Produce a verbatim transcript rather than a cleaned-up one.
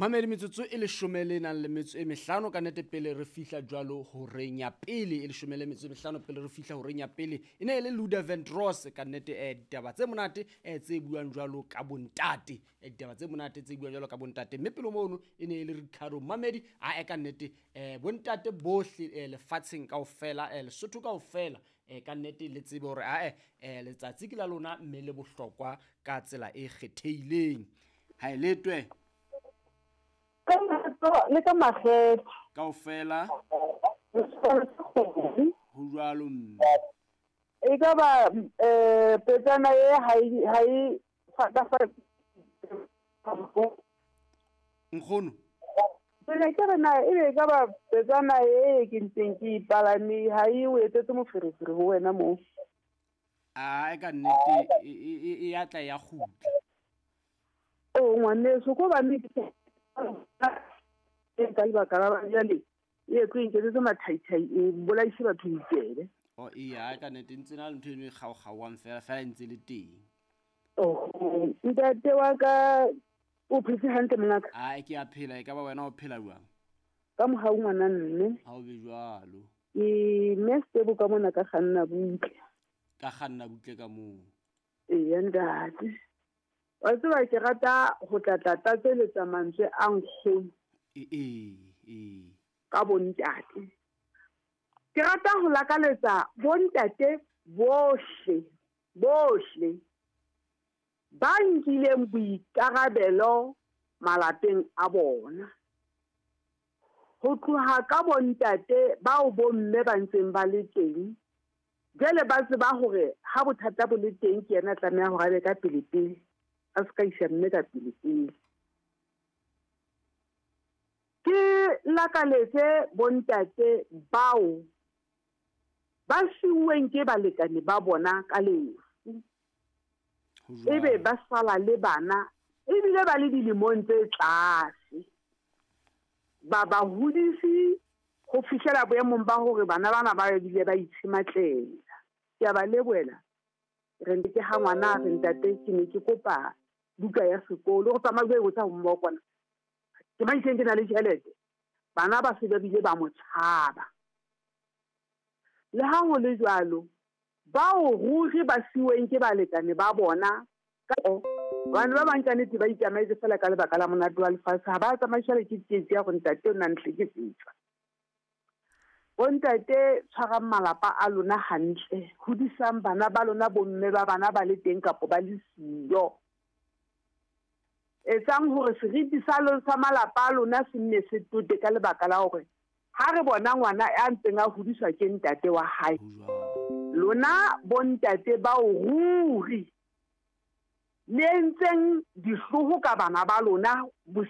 Mamedi metsotso e leshome le nang le metso e mehlano ka nnete pele re fihla jwalo horeng ya pele e leshome le metso e mehlano pele re fihla horeng ya pele e ne e le Luda Vendros ka nnete eh ditaba tse monate eh tse buang jwalo ka bontate eh ditaba tse monate tse buang jwalo ka bontate mme pele mono e ne e le Ricardo Mamedi a e ka nnete eh bontate bohle eh lefatsheng kaofela eh Lesotho kaofela eh ka nnete le tsebe hore a eh letsatsi ke la lona mme le bohlokwa ka tsela e kgethehileng ha e letwe le ka makgetho kaofela ho jwalo e ka ba eh petana e hai hai fata fa nkgono le ke re na e ka ba petana e ke nteng ke ipalame hai o etsetse moferefere ho wena mo a ka nnete e ya tla ya khutla o ngwane so ko ba mme e ka ba ka ba jale e tlo iketse mathaithai e bolaise batho ditsebe o iya ka nnete ntse na le ntho e kgao kgawang fela fela ntse le teng oh ntate wa ka o phetse hantle mongaka a ke a phela e ka ba wena o phela jwang ka moha ngwana nne ha o be jwalo e meste bo ka mona ka kganna butle ka kganna butle ka moo e ya ntate wa tseba ke rata ho tlatla tse le tsamantswe a nkgono e e e ka bontate ke rata ho lakaletsa bontate bohle bohle ba nkileng boikarabelo malapeng a bona ho tloha ka bontate bao bomme ba ntseng ba le teng jele ba tseba hore ha bothata bo le teng ke yena tlameha ho rabe ka pele pele a se ka isa mme ka pele pele ke lakaletse bontate bao ba siuweng ke balekane ba bona ka lefu ebe ba sala le bana ebile ba le dilemong tse tlase ba ba hodisi go fihlela boemong ba hore bana bana ba bile ba itshimatlela ke ba leboela re ndike ha ngwana re ntate ke ne ke kopa buka ya sekolo go tsamaya go tsa mmo kwana ke ba itseng ke na le tšhelete bana ba se ba bile ba mo tshaba le ha ho le jwalo bao ruri ba siweng ke balekane ba bona ka bana ba bankane ba ikamaetse fela ka lebaka la monate wa lefatshe ha ba tsamaisha le kitsetsi ya go ntate o nna ntle ke fitsa bontate tshwarang malapa a lona hantle hodisang bana ba lona bomme ba bana ba le teng kapo ba le siyo etsang hore seriti sa lona sa malapa a lona se nne se tote ka lebaka la hore ha re bona ngwana a ntseng a hodiswa ke ntate wa hae lona bontate ba o ruri le ntseng dihloho ka bana ba lona bo